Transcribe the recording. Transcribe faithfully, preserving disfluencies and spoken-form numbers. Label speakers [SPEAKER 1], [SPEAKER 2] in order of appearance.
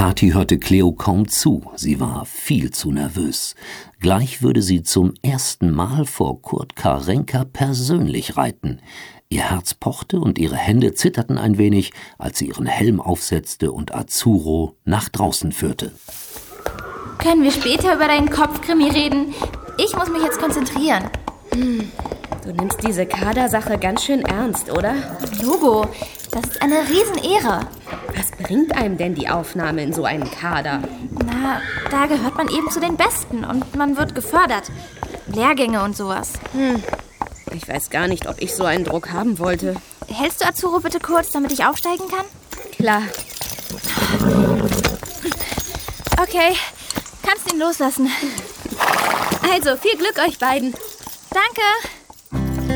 [SPEAKER 1] Kathi hörte Cleo kaum zu, sie war viel zu nervös. Gleich würde sie zum ersten Mal vor Kurt Karenka persönlich reiten. Ihr Herz pochte und ihre Hände zitterten ein wenig, als sie ihren Helm aufsetzte und Azzurro nach draußen führte.
[SPEAKER 2] Können wir später über deinen Kopfkrimi reden? Ich muss mich jetzt konzentrieren.
[SPEAKER 3] Hm, du nimmst diese Kadersache ganz schön ernst, oder?
[SPEAKER 2] Logo, das ist eine Riesenehre.
[SPEAKER 3] Was bringt einem denn die Aufnahme in so einen Kader?
[SPEAKER 2] Na, da gehört man eben zu den Besten und man wird gefördert. Lehrgänge und sowas.
[SPEAKER 3] Hm, ich weiß gar nicht, ob ich so einen Druck haben wollte.
[SPEAKER 2] Hältst du Azzurro bitte kurz, damit ich aufsteigen kann?
[SPEAKER 3] Klar.
[SPEAKER 2] Okay, kannst ihn loslassen.
[SPEAKER 3] Also, viel Glück euch beiden.
[SPEAKER 2] Danke.